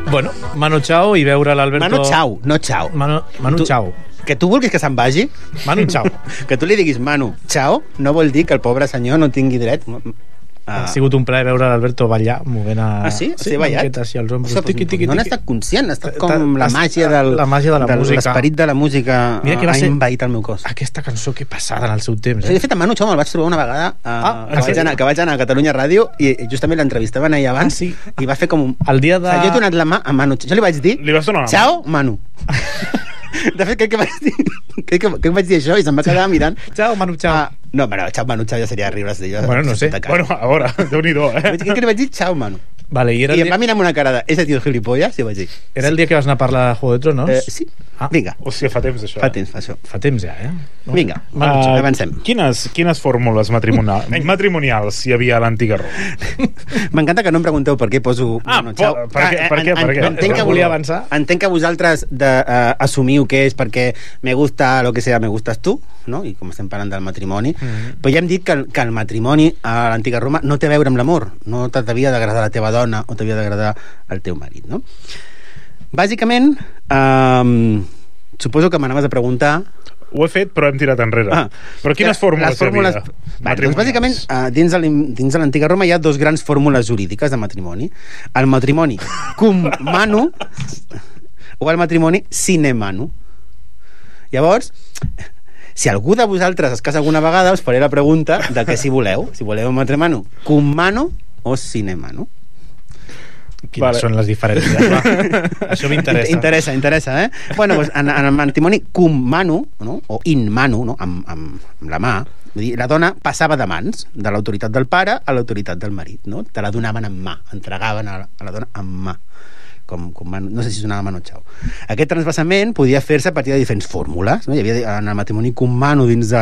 Bueno, Manu Chao i veure l'Alberto... Manu Chao, no Chao. Manu Chao. Que tu vulguis que se'n vagi... Manu Chao. Que tu li diguis Manu Chao no vol dir que el pobre senyor no tingui dret... Ha sigut un plaer veure l'Alberto ballar, movent sí, ballat? Així els ombros. No n'ha estat conscient, ha estat com la màgia de la música. L'esperit de la música ha envaït el meu cos. Aquesta cançó que passada en el seu temps. De fet, a Manu Chao me'l vaig trobar una vegada que vaig anar a Catalunya Ràdio i justament l'entrevistaven ahir abans i va fer com un... El dia de... Jo he donat la mà a Manu Chao. Jo li vaig dir... Li vas donar la mà? Chao, Manu. De fet, crec que vaig dir això i se'm va quedar mirant. Chao, Manu Chao. No, Chao, Manu Chao ja seria riure's d'ell. Bueno, no sé. Bueno, a veure, Déu-n'hi-do, Crec que li vaig dir Chao, Manu. Vale, i em va mirar amb una cara de ese tío gilipollas i vaig dir... Era el dia que vas anar a parlar de Juego de Tronos? Sí. Vinga. Hòstia, fa temps, això. Fa temps, fa això. Fa temps ja, Vinga, avancem. Quines fórmules matrimonials hi havia a l'antiga Roma? M'encanta que no em pregunteu per què poso... Per què? Entenc que volia avançar. Entenc que vosaltres assumiu que és perquè me gusta lo que sea, me gustas tu, no? I com estem parlant del matrimoni, però ja hem dit que el matrimoni a l'antiga Roma no té a veure amb l'amor, no t'havia d'agradar la teva dona o t'havia d'agradar el teu marit, no? Bàsicament, suposo que m'anaves a preguntar... Ho he fet, però hem tirat enrere. Però quines fórmules hi havia? Doncs bàsicament, dins de l'antiga Roma hi ha dos grans fórmules jurídiques de matrimoni. El matrimoni cum manu o el matrimoni sine manu. Llavors, si algú de vosaltres es casa alguna vegada, us faré la pregunta de què si voleu. Si voleu un matrimoni cum manu o sine manu. Quines són les diferències? Això m'interessa. Interessa, Bueno, doncs, en el matrimoni cum manu, no? O in manu, no? Amb la mà, vull dir, la dona passava de mans, de l'autoritat del pare a l'autoritat del marit, no? Te la donaven en mà, entregaven a la dona en mà. No sé si sonava Manu Chao. Aquest transvasament podia fer-se a partir de diferents fórmules, no? Hi havia en el matrimoni cum manu dins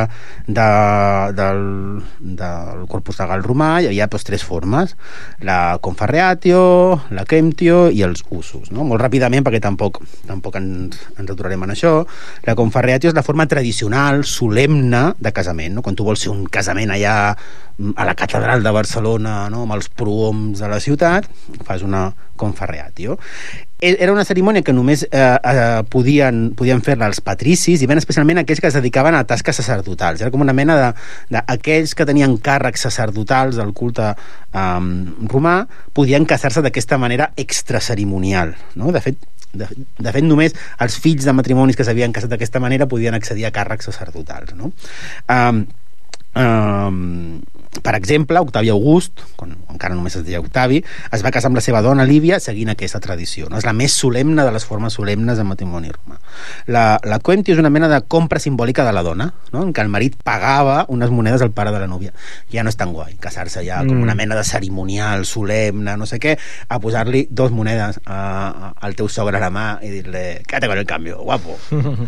del corpus legal romà hi havia tres formes: la confarreatio, la quemptio i els usos, no? Molt ràpidament, perquè tampoc ens aturarem en això. La confarreatio és la forma tradicional, solemne de casament, no? Quan tu vols fer un casament allà a la catedral de Barcelona, no? Amb els prohoms de la ciutat, fas una confarreatio. Era una cerimònia que només podien fer-la els patricis i ben especialment aquells que es dedicaven a tasques sacerdotals. Era com una mena d'aquells que tenien càrrecs sacerdotals del culte romà podien casar-se d'aquesta manera extracerimonial, no? De fet, només els fills de matrimonis que s'havien casat d'aquesta manera podien accedir a càrrecs sacerdotals, no? Per exemple, Octavi August, quan encara només es deia Octavi, es va casar amb la seva dona Lívia seguint aquesta tradició, no? És la més solemne de les formes solemnes del matrimoni romà. La quemptio és una mena de compra simbòlica de la dona, no? En què el marit pagava unes monedes al pare de la núvia. Ja no és tan guai casar-se ja com una mena de cerimonial solemne, no sé què, a posar-li 2 monedes al teu sogre a la mà i dir-li quédate con el cambio, guapo.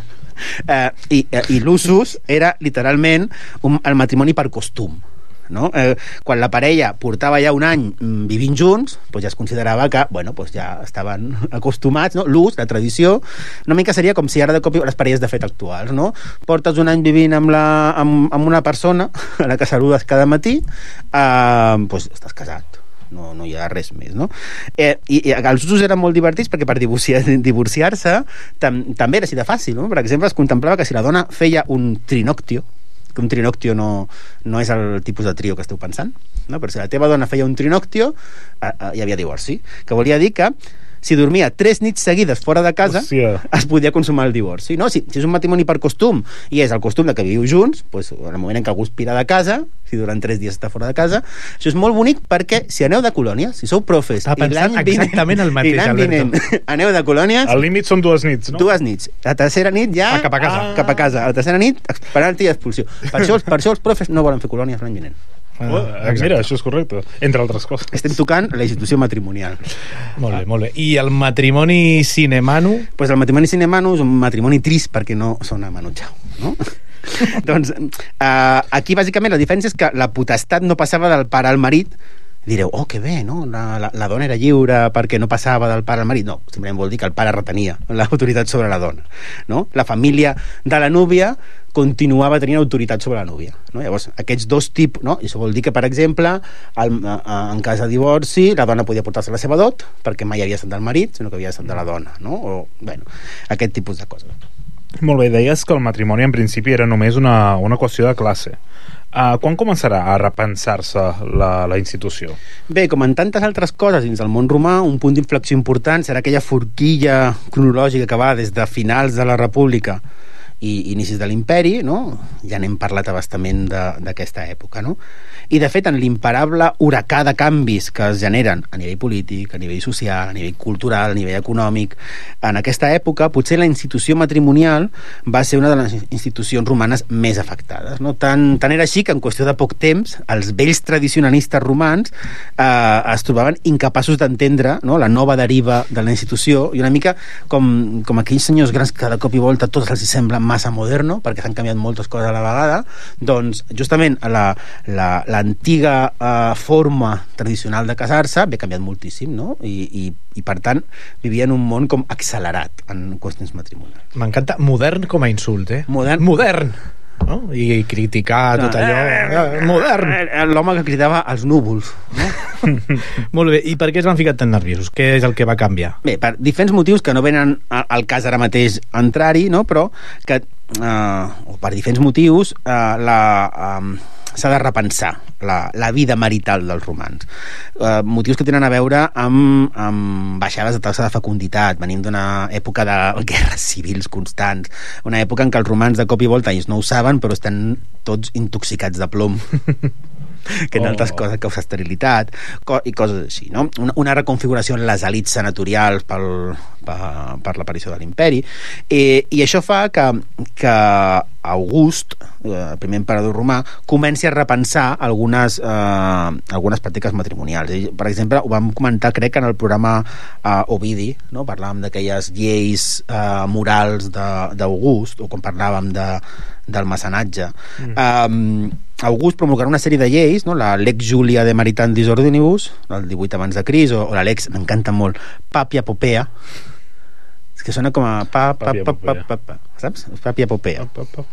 I l'usus era literalment el matrimoni per costum, no? Quan la parella portava ja un any vivint junts, doncs ja es considerava que ja estaven acostumats, no? L'ús, la tradició, una mica seria com si ara de cop les parelles de fet actuals, no? Portes un any vivint amb una persona a la que saludes cada matí, doncs estàs casat. No hi ha res més, no? I els usos eren molt divertits perquè per divorciar-se també era així de fàcil, no? Per exemple, es contemplava que si la dona feia un trinoctio, que un trinoctio no és el tipus de trio que esteu pensant, no? Però si la teva dona feia un trinoctio, hi havia divorci, que volia dir que si dormia 3 nits seguides fora de casa, es podia consumar el divorci, no? Si és un matrimoni per costum i és el costum de que viviu junts, doncs, en el moment en què algú es pira de casa, si durant 3 dies està fora de casa, això és molt bonic perquè si aneu de colònies, si sou profes i l'any vinent aneu de colònies, el límit són 2 nits, no? 2 nits. La tercera nit ja cap a casa. La tercera nit penalti i expulsió. Per això els profes no volen fer colònies l'any vinent. Mira, això és correcte, entre altres coses. Estem tocant la institució matrimonial. Molt bé. I el matrimoni sine manu? Pues el matrimoni sine manu és un matrimoni trist perquè no sona Manu Chao, no? Doncs aquí bàsicament la diferència és que la potestat no passava del pare al marit, direu, oh, que bé, no? La dona era lliure perquè no passava del pare al marit. No, simplement vol dir que el pare retenia l'autoritat sobre la dona, no? La família de la núvia continuava tenint autoritat sobre la núvia, no? Llavors, aquests dos tipus, no? I això vol dir que, per exemple, en cas de divorci, la dona podia portar-se la seva dot, perquè mai havia estat del marit, sinó que havia estat de la dona, no? O, bueno, aquest tipus de coses. Molt bé, deies que el matrimoni en principi era només una qüestió de classe. Quan començarà a repensar-se la institució? Bé, com en tantes altres coses dins del món romà, un punt d'inflexió important serà aquella forquilla cronològica que va des de finals de la República i inicis de l'imperi, no? Ja n'hem parlat abastament d'aquesta època, no? I de fet en l'imparable huracà de canvis que es generen a nivell polític, a nivell social, a nivell cultural, a nivell econòmic, en aquesta època potser la institució matrimonial va ser una de les institucions romanes més afectades, no? Tant era així que en qüestió de poc temps els vells tradicionalistes romans es trobaven incapaços d'entendre, no? La nova deriva de la institució, i una mica com aquells senyors grans que de cop i volta tots els sembla massa moderno, perquè s'han canviat moltes coses a la vegada. Doncs justament l'antiga forma tradicional de casar-se havia canviat moltíssim, no? I per tant vivia en un món com accelerat en qüestions matrimonials. M'encanta modern com a insult, eh? Modern. No? I criticar tot allò modern. L'home que cridava als núvols, no? Molt bé, i per què es van ficar tan nerviosos? Què és el que va canviar? Bé, per diferents motius que no venen al cas ara mateix entrar-hi, no? Però que o per diferents motius s'ha de repensar la vida marital dels romans. Motius que tenen a veure amb baixades de taxa de fecunditat. Venim d'una època de guerres civils constants, una època en què els romans de cop i volta, ells no ho saben, però estan tots intoxicats de plom que en altres coses, causa esterilitat i coses així, no? Una reconfiguració en les elits senatorials per l'aparició de l'imperi, i això fa que August, el primer emperador romà, comenci a repensar algunes pràctiques matrimonials. Per exemple, ho vam comentar, crec, en el programa Ovidi, no? Parlàvem d'aquelles lleis morals d'August, o quan parlàvem del mecenatge. August promulgarà una sèrie de lleis, no? La Lex Julia de Maritandis Ordinibus, del 18 abans de Crist, o la Lex, m'encanta molt, Papia Popea, és que sona com a saps? Papia Popea,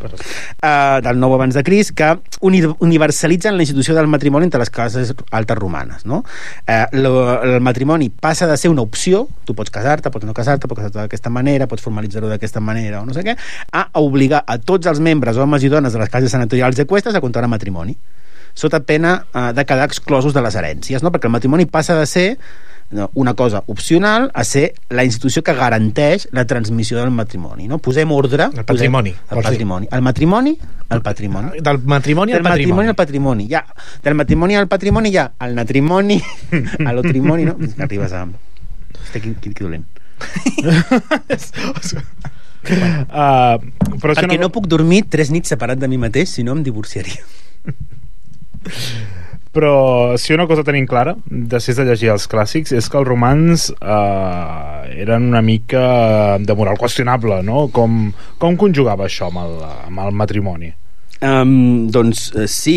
del 9 abans de Crist, que universalitzen la institució del matrimoni entre les classes altes romanes, no? El matrimoni passa de ser una opció, tu pots casar-te, pots no casar-te, pots casar-te d'aquesta manera, pots formalitzar-ho d'aquesta manera, o no sé què, a obligar a tots els membres, homes i dones de les classes senatorials i eqüestres a contraure matrimoni, sota pena de quedar exclosos de les herències, no? Perquè el matrimoni passa de ser una cosa opcional a ser la institució que garanteix la transmissió del matrimoni, no? Posem ordre... El patrimoni. El patrimoni. El matrimoni, el patrimoni. Del matrimoni al patrimoni. Del matrimoni al patrimoni. Ja, del matrimoni al patrimoni, ja, al matrimoni, a l'otrimoni, no? Arribes a... Hosti, que dolent. Però perquè no puc dormir 3 nits separat de mi mateix, si no em divorciaria. Però si una cosa tenim clara després de llegir els clàssics és que els romans eren una mica de moral qüestionable, no? Com conjugava això amb el matrimoni? Doncs sí,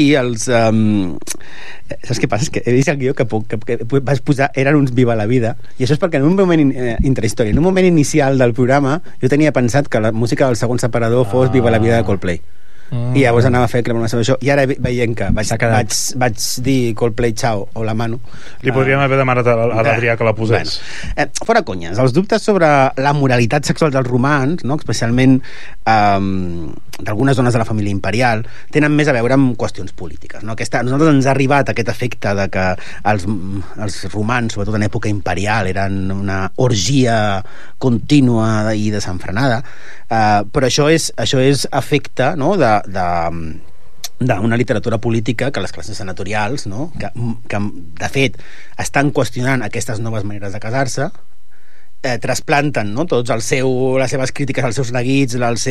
saps què passa? És que he vist el guió que vas posar eren uns Viva la Vida, i això és perquè en un moment intrahistòria, en un moment inicial del programa jo tenia pensat que la música del segon separador fos Viva la Vida de Coldplay. I llavors anava a fer cremar això, i ara veient que vaig dir Coldplay Ciao o La Mano, li podríem haver demanat a l'Adrià que la posés. Fora conyes, els dubtes sobre la moralitat sexual dels romans, no? Especialment d'algunes dones de la família imperial, tenen més a veure amb qüestions polítiques, no? A nosaltres ens ha arribat aquest efecte de que els romans, sobretot en època imperial, eren una orgia contínua i desenfrenada, però això és efecte, no? d'una literatura política que les classes senatorials, no? que de fet estan qüestionant aquestes noves maneres de casar-se, trasplanten, no? Tots les seves crítiques, els seus neguits, les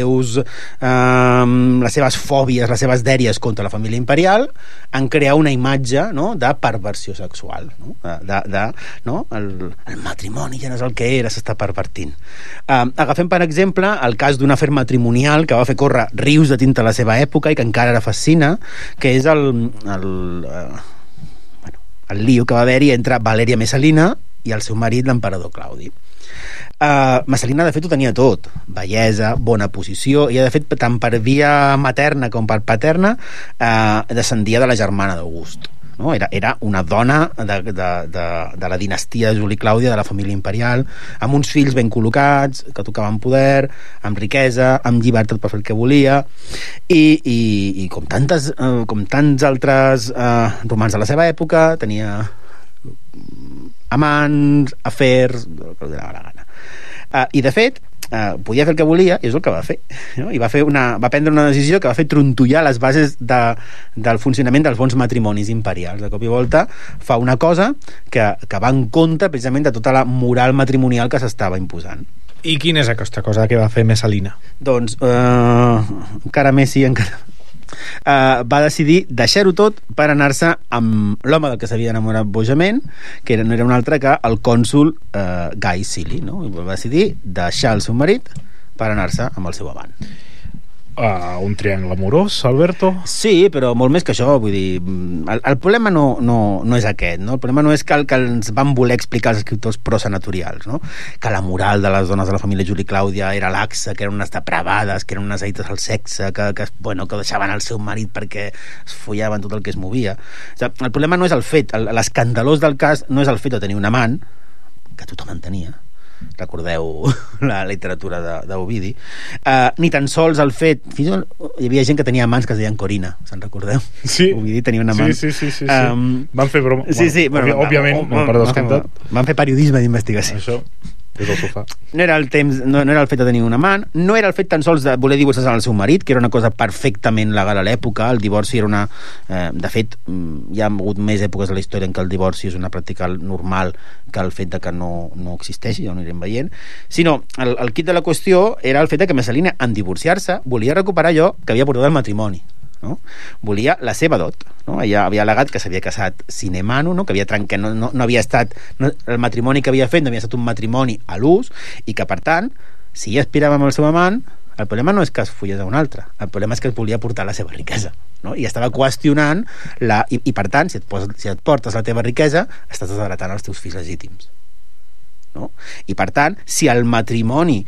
seves fòbies, les seves dèries contra la família imperial, en crear una imatge, no? De perversió sexual, no? No? El matrimoni ja no és el que era, s'està pervertint. Agafem per exemple el cas d'un afer matrimonial que va fer córrer rius de tinta a la seva època i que encara ara fascina, que és el lío que va haver-hi entre Valèria Messalina i el seu marit, l'emperador Claudi. Messalina, de fet, ho tenia tot: bellesa, bona posició. Ella, de fet, tant per via materna com per paterna, descendia de la germana d'August, no? Era una dona de la dinastia de Juli Clàudia, de la família imperial, amb uns fills ben col·locats, que tocaven poder, amb riquesa, amb llibertat per fer el que volia, i com tants altres romans de la seva època, tenia amants, afers, el que li donava la gana. I de fet podia fer el que volia, i és el que va fer, no? I va prendre una decisió que va fer trontollar les bases del funcionament dels bons matrimonis imperials. De cop i volta fa una cosa que va en contra precisament de tota la moral matrimonial que s'estava imposant. I quina és aquesta cosa que va fer Messalina? Doncs encara Messi va decidir deixar-ho tot per anar-se amb l'home del que s'havia enamorat bojament, que no era un altre que el cònsol Gai Sili, no? I va decidir deixar el seu marit per anar-se amb el seu amant. Un triangle amorós, Alberto? Sí, però molt més que això. Vull dir, el problema no és aquest, no? El problema no és que ens van voler explicar els escriptors prosenatorials, no? Que la moral de les dones de la família Juli Clàudia era laxa, que eren unes depravades, que eren unes addictes al sexe, que deixaven el seu marit perquè es follaven tot el que es movia. O sigui, el problema no és el fet, l'escandalós del cas no és el fet de tenir un amant, que tothom en tenia, recordeu la literatura d'Ovidi, ni tan sols el fet, fins i tot hi havia gent que tenia amants que es deien Corina, se'n recordeu? Sí. Ovidi tenia un amant. Sí. Van fer broma. Sí. Òbviament, per descomptat. Van fer periodisme d'investigació. Això, des del sofà. No era el fet de tenir un amant, no era el fet tan sols de voler divorciar-se al seu marit, que era una cosa perfectament legal a l'època. El divorci era una... de fet, hi ha hagut més èpoques de la història en què el divorci és una pràctica normal que el fet de que no existeixi, ja ho anirem veient, sinó el quid de la qüestió era el fet de que Messalina, en divorciar-se, volia recuperar allò que havia portat el matrimoni, no? Volia la seva dot, no? Ella havia al·legat que s'havia casat sine manu, no? Que havia trencat, no havia estat, el matrimoni que havia fet no havia estat un matrimoni a l'ús, i que, per tant, si ella aspirava amb el seu amant, el problema no és que es follés a un altre, el problema és que es volia portar la seva riquesa, no? I estava qüestionant i per tant, si et portes la teva riquesa, estàs desheretant els teus fills legítims, no? I per tant, si el matrimoni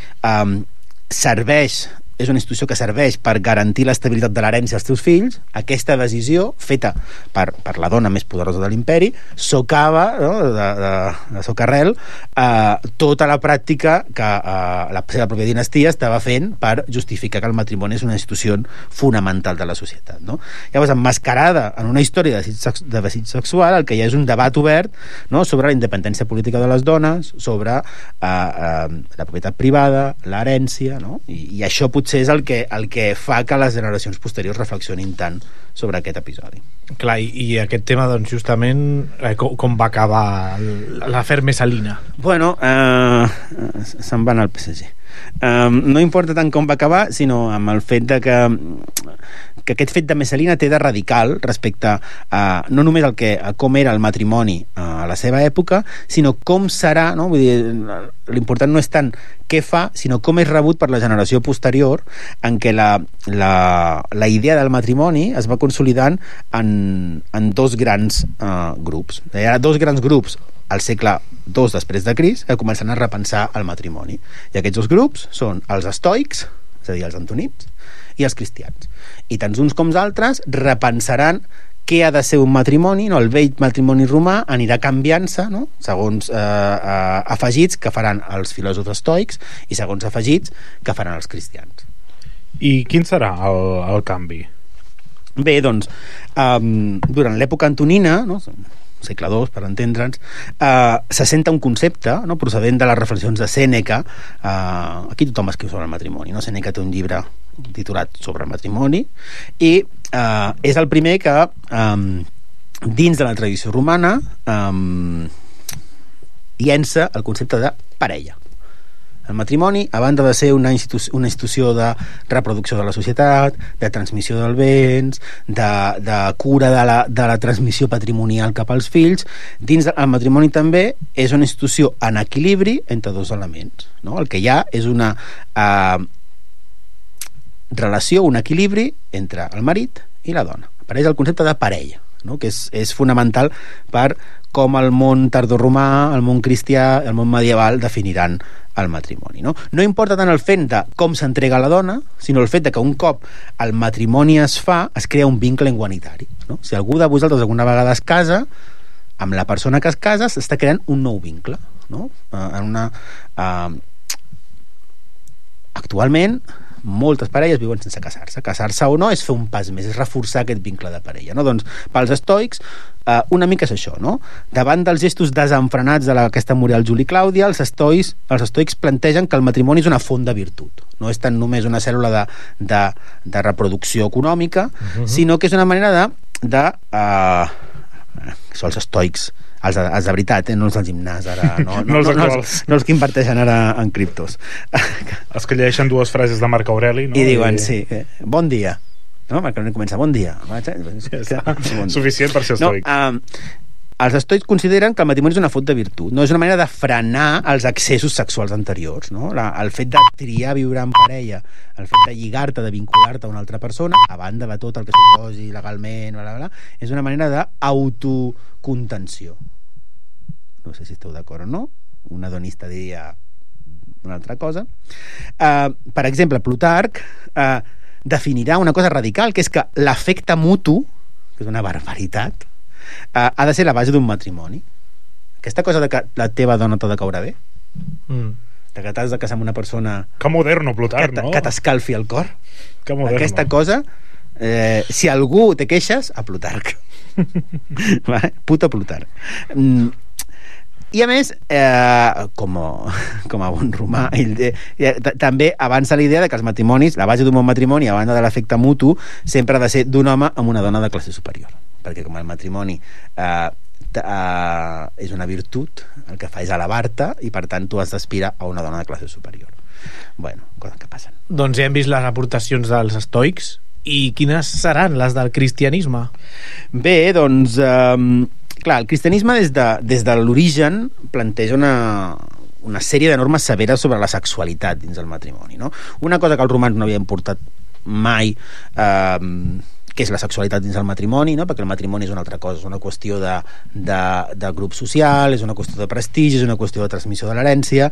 és una institució que serveix per garantir l'estabilitat de l'herència als teus fills, aquesta decisió feta per la dona més poderosa de l'imperi socava, no? de socarrel tota la pràctica que la seva pròpia dinastia estava fent per justificar que el matrimoni és una institució fonamental de la societat, no? Llavors, emmascarada en una història de desig sexual, el que hi ha és un debat obert, no? Sobre la independència política de les dones, sobre la propietat privada, l'herència, no? I això potser és el que fa que les generacions posteriors reflexionin tant sobre aquest episodi. Clar, i aquest tema, doncs, justament, com va acabar l'afer Messalina? Bueno, se'n van al PSG. No importa tant com va acabar, sinó amb el fet de que aquest fet de Messalina té de radical respecte a no només com era el matrimoni a la seva època, sinó com serà, no? Vull dir, l'important no és tant què fa, sinó com és rebut per la generació posterior, en què la idea del matrimoni es va consolidant en dos grans grups. Hi ha dos grans grups al segle II després de Crist que comencen a repensar el matrimoni, i aquests dos grups són els estoics, és a dir, els antonins, i els cristians, i tant uns com els altres repensaran què ha de ser un matrimoni, no? El vell matrimoni romà anirà canviant-se, no? Segons afegits que faran els filòsofs estoics i segons afegits que faran els cristians. I quin serà el canvi? Bé, doncs, durant l'època antonina, no? Segle II, per entendre'ns, s'assenta un concepte, no? Procedent de les reflexions de Sèneca. Aquí tothom escriu sobre el matrimoni, no? Sèneca té un llibre titulat sobre el matrimoni, i és el primer que dins de la tradició romana llença el concepte de parella. El matrimoni, a banda de ser una institució de reproducció de la societat, de transmissió dels béns, de cura de la transmissió patrimonial cap als fills, dins el matrimoni també és una institució en equilibri entre dos elements, no? El que hi ha és una relació, un equilibri entre el marit i la dona. Apareix el concepte de parella. no? Que és fonamental per com el món tardoromà, el món cristià, el món medieval definiran el matrimoni, no? No importa tant el fet de com s'entrega la dona, sinó el fet de que un cop el matrimoni es fa, es crea un vincle igualitari, no? Si algú de vosaltres alguna vegada es casa, amb la persona que es casa s'està creant un nou vincle, no? Actualment moltes parelles viuen sense casar-se. Casar-se o no és fer un pas més, és reforçar aquest vincle de parella, no? Doncs pels estoics una mica és això, no? Davant dels gestos desenfrenats d'aquesta moral Juli Clàudia, els estoics plantegen que el matrimoni és una font de virtut, no és tant només una cèl·lula de reproducció econòmica, sinó que és una manera això els estoics, els de veritat, no els del gimnàs ara, no els que inverteixen ara en criptos, els que llegeixen dues frases de Marc Aureli, no? I diuen, sí, bon dia, no? Marc Aureli comença, bon dia, suficient per ser estoic. Els estoics consideren que el matrimoni és una font de virtut, no? És una manera de frenar els excessos sexuals anteriors, no? El fet de triar viure en parella, el fet de lligar-te, de vincular-te a una altra persona, a banda de tot el que suposi legalment, bla, bla, bla, és una manera d'autocontenció. No sé si esteu d'acord o no. Un hedonista diria una altra cosa. Per exemple, Plutarc definirà una cosa radical, que és que l'afecte mutu, que és una barbaritat, ha de ser la base d'un matrimoni. Aquesta cosa de que la teva dona t'ha de caure bé, de que t'has de casar amb una persona que moderno, Plutarc, no? Que t'escalfi el cor, que moderno. Aquesta cosa, si algú te queixes, a Plutarc. Puto Plutarc. I a més, com a bon romà, també avança la idea de que els matrimonis, la base d'un bon matrimoni, a banda de l'afecte mutu, sempre ha de ser d'un home amb una dona de classe superior, perquè com el matrimoni és una virtut, el que fa és elevar-te i per tant tu has d'aspirar a una dona de classe superior. Bueno, coses que passen. Doncs ja hem vist les aportacions dels estoics, i quines seran les del cristianisme? Bé, doncs clar, el cristianisme des de l'origen planteja una sèrie de normes severes sobre la sexualitat dins del matrimoni, no? Una cosa que els romans no havien portat mai, que és la sexualitat dins el matrimoni, no? Perquè el matrimoni és una altra cosa, és una qüestió de grup social, és una qüestió de prestigi, és una qüestió de transmissió de l'herència.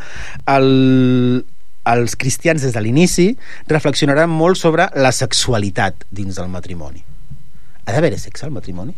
Els cristians des de l'inici reflexionaran molt sobre la sexualitat dins del matrimoni. Ha d'haver sexe al matrimoni?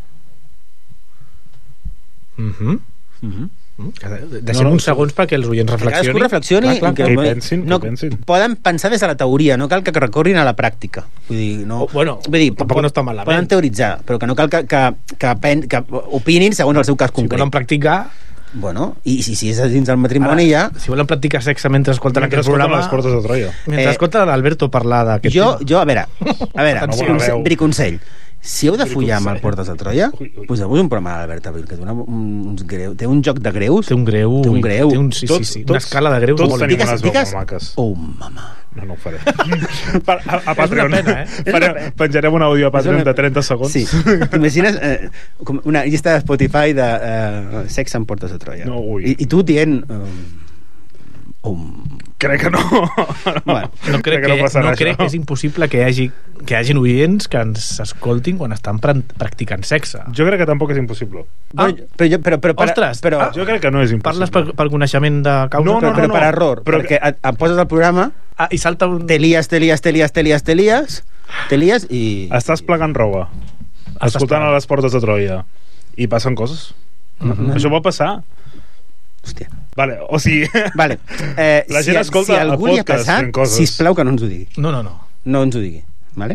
Deixem uns segons perquè els oients reflexionin. Que reflexioni, que pensin. Poden pensar des de la teoria, no cal que recorrin a la pràctica. Vull dir, tampoc no està malament. Poden teoritzar, però que no cal que opinin segons el seu cas concret. Si volen practicar... Bueno, i si és dins del matrimoni ja... Si volen practicar sexe mentre escolten aquest programa... les portes de Troia. Mentre escolten l'Alberto parlar d'aquest tema. Jo, a veure, briconsell. Si heu de follar amb el Portes de Troia, poseu-vos un programa de l'Albert Abril, que té un joc de greus. Té un greu. Sí. Una escala de greus. Tots tenim unes veus maques. Oh, mama. No ho faré. A Patreon. És una pena, penjarem un àudio a Patreon de 30 segons. Sí. T'imagines una llista de Spotify de sexe amb Portes de Troia. No, I tu dient... Crec que no. Bueno, no crec que és impossible que hi hagin oients que ens escoltin quan estan practicant sexe. Jo crec que tampoc és impossible. Ostres, jo crec que no és impossible. Parles per coneixement de causa? No, però per error, perquè et poses al programa i salta un... te lies i... Estàs plegant roba, escoltant a les Portes de Troia i passen coses. Això pot passar. Hòstia. Vale, o sigui... Vale. La gent escolta el podcast fent coses. Sisplau que no ens ho digui. No. No ens ho digui. Vale?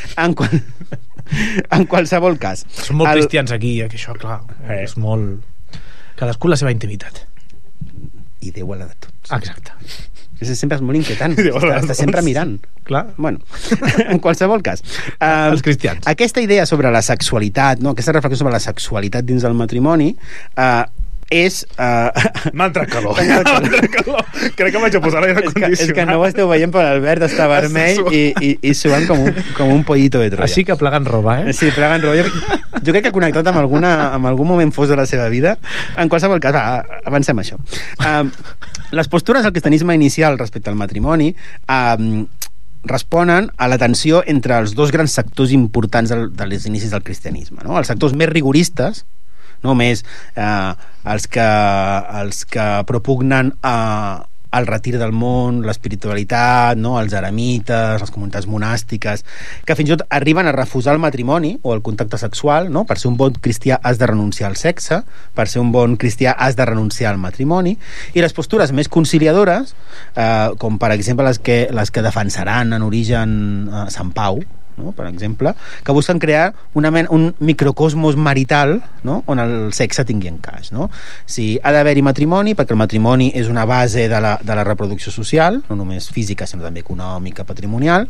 En qualsevol cas. Som molt cristians aquí, que això, clar, és molt... Cadascú la seva intimitat. I Déu a la de tots. Exacte. Sempre és molt inquietant. Està sempre mirant. Clar. Bueno, en qualsevol cas. Els cristians. Aquesta idea sobre la sexualitat, no? Aquesta reflexió sobre la sexualitat dins del matrimoni... és... M'ha entrat calor. Crec que vaig a posar l'aire condicionat. És que no ho esteu veient, però l'Albert està vermell i suant com un pollito de Troia. Així que plegant roba, Sí, plegant roba. Jo crec que ha connectat amb algun moment fos de la seva vida. En qualsevol cas, avancem a això. Les postures del cristianisme inicial respecte al matrimoni responen a la tensió entre els dos grans sectors importants dels inicis del cristianisme, no? Els sectors més rigoristes, no més els que propugnen el retir del món, l'espiritualitat, no? Els eremites, les comunitats monàstiques, que fins i tot arriben a refusar el matrimoni o el contacte sexual, no? Per ser un bon cristià has de renunciar al sexe, per ser un bon cristià has de renunciar al matrimoni, i les postures més conciliadores, com per exemple les que defensaran en origen Sant Pau, no? Per exemple, que busquen crear un microcosmos marital, no? On el sexe tingui encaix, no? Si ha d'haver-hi matrimoni, perquè el matrimoni és una base de la reproducció social, no només física sinó també econòmica, patrimonial,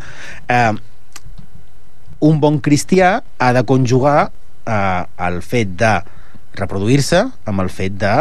un bon cristià ha de conjugar el fet de reproduir-se amb el fet de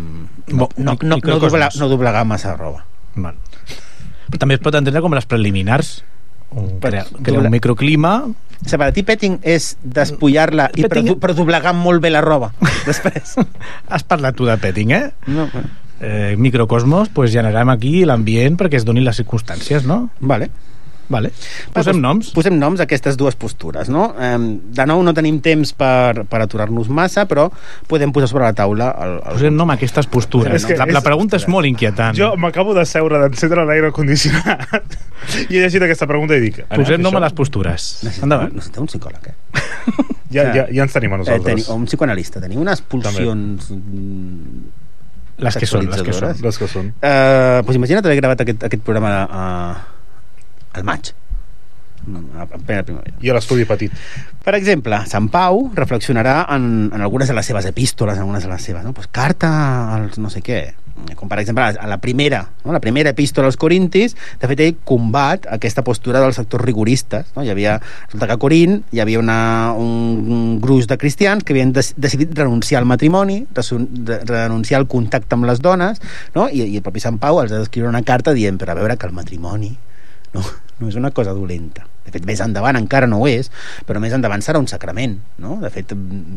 no doblegar massa roba. Bueno. Però també es pot entendre com les preliminars, crear un microclima. Separatí petting és despullar-la però doblegant molt bé la roba després. Has parlat tu de petting, eh? No. Microcosmos, pues generem aquí l'ambient perquè es donin les circumstàncies, no? Vale. Posem noms. Posem noms a aquestes dues postures, no? De nou no tenim temps per aturar-nos massa, però podem posar sobre la taula posem nom a aquestes postures. La pregunta és molt inquietant. Jo m'acabo de seure d'encendre l'aire condicionat i he llegit aquesta pregunta i dic... Posem nom a les postures. Endavant. Necessiteu un psicòleg, Ja ens tenim a nosaltres. Un psicoanalista. Tenim unes pulsions... Les que són. Pues imagina't haver gravat aquest programa al maig, a plena primavera. I a l'estudi petit. Per exemple, Sant Pau reflexionarà en algunes de les seves epístoles, en algunes de les seves, no? Pues carta als no sé què, com per exemple a la primera epístola als Corintis. De fet, ell combat aquesta postura dels sectors rigoristes, no? Resulta que a Corint hi havia un gruix de cristians que havien decidit renunciar al matrimoni, renunciar al contacte amb les dones, no? I el propi Sant Pau els ha d'escriure una carta dient, però a veure que el matrimoni no és una cosa dolenta. De fet, més endavant encara no ho és, però més endavant serà un sacrament, no? De fet,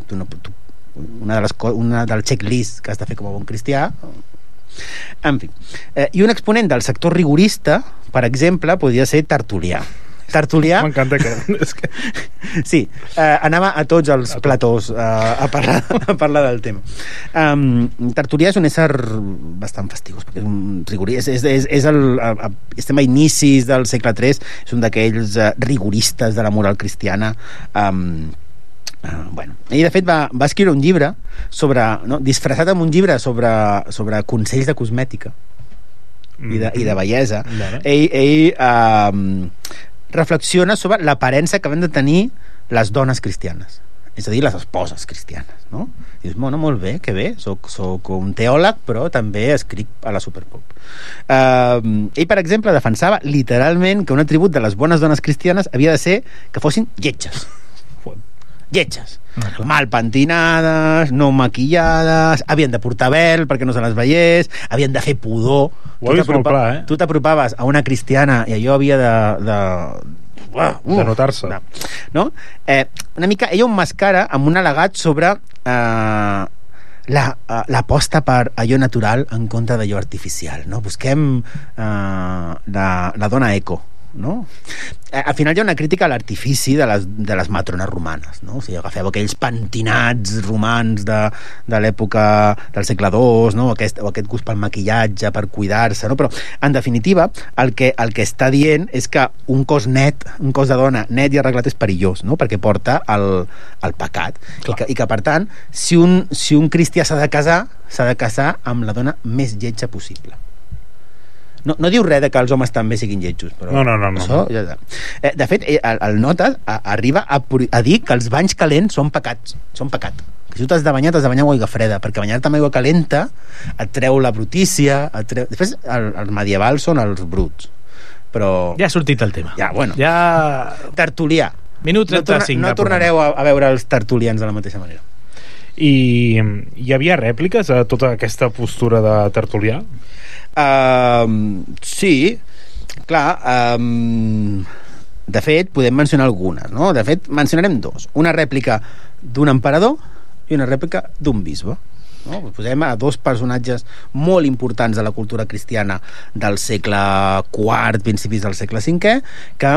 una del checklist que has de fer com a bon cristià. En fi. I un exponent del sector rigorista, per exemple, podria ser Tertulià. M'encanta que... Sí, anava a tots els platós a parlar del tema. Tertulià és un ésser bastant fastigós, perquè és un rigorista, estem a inicis del segle III, és un d'aquells rigoristes de la moral cristiana. Ell de fet va escriure un llibre disfressat amb un llibre sobre consells de cosmètica i de bellesa. Ell reflexiona sobre l'aparença que han de tenir les dones cristianes, és a dir, les esposes cristianes, no? I dius, bueno, molt bé, que bé, soc un teòleg, però també escric a la Superpop. Ell, per exemple, defensava literalment que un atribut de les bones dones cristianes havia de ser que fossin lletges, mal pentinades, no maquillades, havien de portar vel perquè no se les veiés, havien de fer pudor. Tu t'apropaves a una cristiana i allò havia de notar-se, no? Una mica ella ho mascara amb un al·legat sobre l'aposta per allò natural en contra d'allò artificial, no? Busquem la dona eco, no? Al final hi ha una crítica a l'artifici de les matrones romanes, no? O sigui, agafeu aquells pentinats romans de l'època del segle II, no? O aquest gust pel maquillatge, per cuidar-se, no? Però, en definitiva, el que està dient és que un cos de dona net i arreglat és perillós, no? Perquè porta el pecat. I que, per tant, si un cristià s'ha de casar amb la dona més lletja possible. No diu res de que els homes també siguin lletjos, però no. Això, ja. De fet, el nota arriba a dir que els banys calents són pecat. Que si tu t'has de banyar amb aigua freda, perquè banyar-te amb aigua calenta et treu la brutícia, després els medievals són els bruts, però... Ja ha sortit el tema. Tertulià. Minut 35. No tornareu a veure els tertulians de la mateixa manera. I hi havia rèpliques a tota aquesta postura de Tertulià? Sí, clar. De fet, podem mencionar algunes, no? De fet, mencionarem dos. Una rèplica d'un emperador i una rèplica d'un bisbe. no? Posem a dos personatges molt importants de la cultura cristiana del segle IV, principis del segle V, que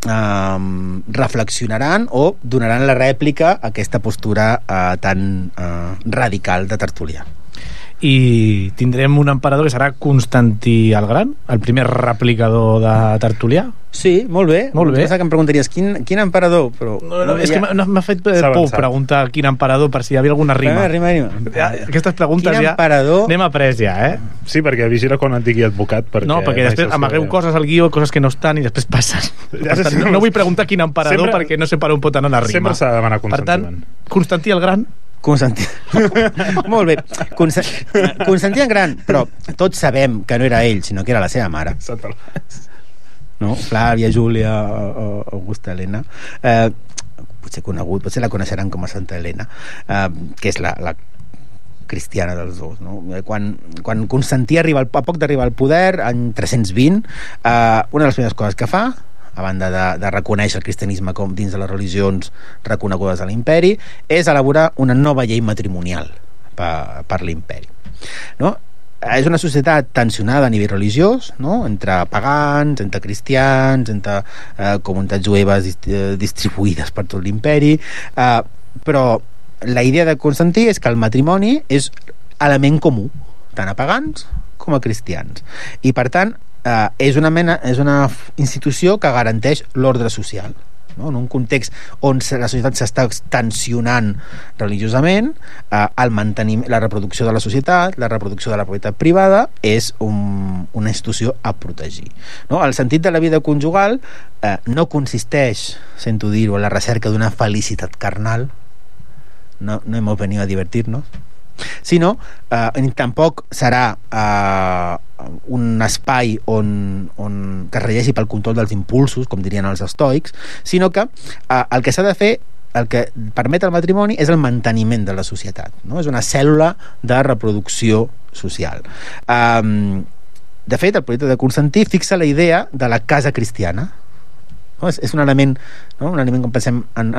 reflexionaran o donaran la rèplica a aquesta postura tan radical de Tertulià. I tindrem un emperador que serà Constantí el Gran, el primer replicador de Tertulià. Sí, molt bé. Molt bé. Que em preguntaries, quin emperador? Però no, és que m'ha fet por preguntar quin emperador, per si hi havia alguna rima. Rima. Aquestes preguntes ja emperador... n'hem après ja, Sí, perquè vigila quan et digui advocat. No, perquè després amagueu coses al guió, coses que no estan, i després passen. No vull preguntar quin emperador perquè no sé per on pot anar una rima. Sempre s'ha de demanar consentiment. Per tant, Constantí el Gran... Constantí. Molt bé. Constantí el Gran, però tots sabem que no era ell, sinó que era la seva mare. No? Flàvia, Júlia, Augusta Helena. Potser la coneixeran com a Santa Helena, que és la cristiana dels dos, no? Quan Constantí arriba a poc d'arribar al poder, any 320, una de les primeres coses que fa, a banda de reconèixer el cristianisme com dins de les religions reconegudes a l'imperi, és elaborar una nova llei matrimonial per l'imperi, no? És una societat tensionada a nivell religiós, no? Entre pagans, entre cristians, entre comunitats jueves distribuïdes per tot l'imperi, però la idea de Constantí és que el matrimoni és element comú tant a pagans com a cristians, i per tant és una institució que garanteix l'ordre social, no? En un context on la societat s'està tensionant religiosament, la reproducció de la societat, la reproducció de la propietat privada és una institució a protegir, no? El sentit de la vida conjugal no consisteix, sento dir-ho, en la recerca d'una felicitat carnal, no hemos venido a divertirnos, sinó tampoc serà un espai que es regeixi pel control dels impulsos, com dirien els estoics, sinó que el que s'ha de fer, el que permet el matrimoni, és el manteniment de la societat, no? És una cèl·lula de reproducció social. De fet, el projecte de Constantí fixa la idea de la casa cristiana, no? És un element, no? Un element, com pensem en